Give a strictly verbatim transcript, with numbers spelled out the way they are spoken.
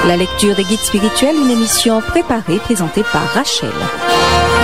La lecture des guides spirituels, une émission préparée, présentée par Rachel.